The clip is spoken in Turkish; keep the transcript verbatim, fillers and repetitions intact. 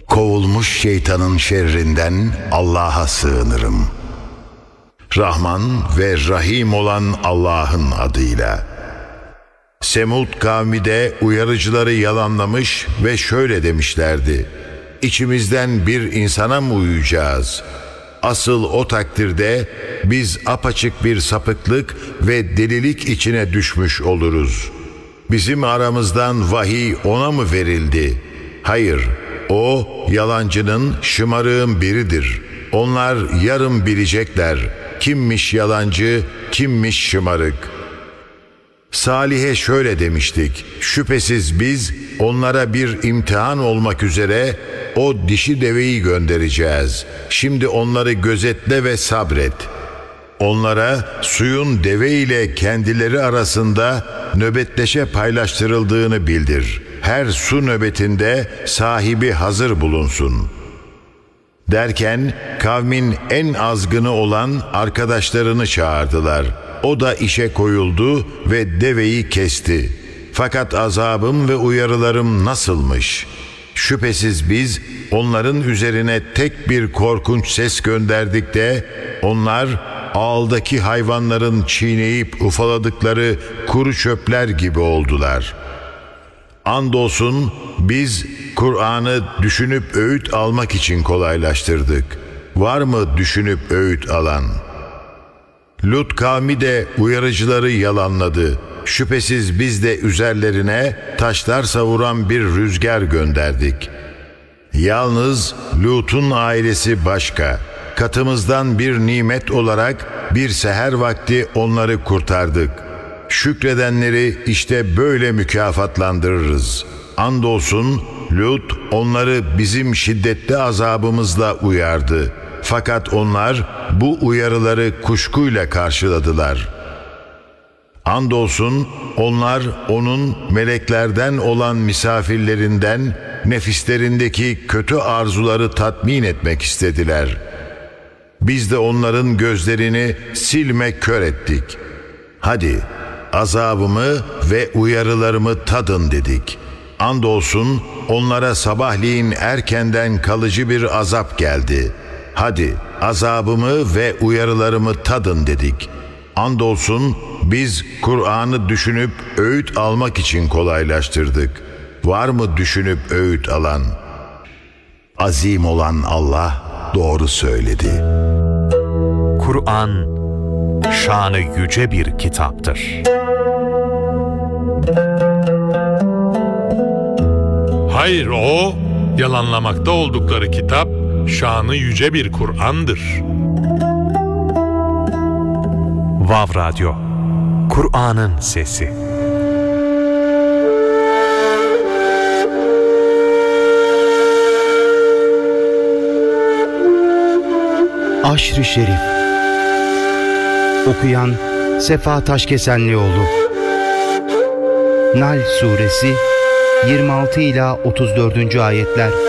Kovulmuş şeytanın şerrinden Allah'a sığınırım. Rahman ve Rahim olan Allah'ın adıyla. Semud kavmi de uyarıcıları yalanlamış ve şöyle demişlerdi: İçimizden bir insana mı uyacağız? Asıl o takdirde biz apaçık bir sapıklık ve delilik içine düşmüş oluruz. Bizim aramızdan vahiy ona mı verildi? Hayır, o yalancının, şımarığın biridir. Onlar yarın bilecekler kimmiş yalancı, kimmiş şımarık. Salih'e şöyle demiştik: şüphesiz biz onlara bir imtihan olmak üzere o dişi deveyi göndereceğiz. Şimdi onları gözetle ve sabret. Onlara suyun deve ile kendileri arasında nöbetleşe paylaştırıldığını bildir. Her su nöbetinde sahibi hazır bulunsun. Derken kavmin en azgını olan arkadaşlarını çağırdılar. O da işe koyuldu ve deveyi kesti. Fakat azabım ve uyarılarım nasılmış? Şüphesiz biz onların üzerine tek bir korkunç ses gönderdik de onlar ağıldaki hayvanların çiğneyip ufaladıkları kuru çöpler gibi oldular. Andolsun biz Kur'an'ı düşünüp öğüt almak için kolaylaştırdık. Var mı düşünüp öğüt alan? Lut kavmi de uyarıcıları yalanladı. Şüphesiz biz de üzerlerine taşlar savuran bir rüzgar gönderdik. Yalnız Lut'un ailesi başka. Katımızdan bir nimet olarak bir seher vakti onları kurtardık. Şükredenleri işte böyle mükafatlandırırız. Andolsun Lut onları bizim şiddetli azabımızla uyardı. Fakat onlar bu uyarıları kuşkuyla karşıladılar. Andolsun onlar onun meleklerden olan misafirlerinden nefislerindeki kötü arzuları tatmin etmek istediler. Biz de onların gözlerini silme kör ettik. Hadi azabımı ve uyarılarımı tadın dedik. Andolsun onlara sabahleyin erkenden kalıcı bir azap geldi. Hadi azabımı ve uyarılarımı tadın dedik. Andolsun biz Kur'an'ı düşünüp öğüt almak için kolaylaştırdık. Var mı düşünüp öğüt alan? Azim olan Allah doğru söyledi. Kur'an şanı yüce bir kitaptır. Hayır, o yalanlamakta oldukları kitap şanı yüce bir Kur'an'dır. Vav Radyo, Kur'an'ın sesi. Aşr-ı Şerif. Okuyan Sefa Taşkesenlioğlu. Nahl Suresi yirmi altı ila otuz dördüncü ayetler.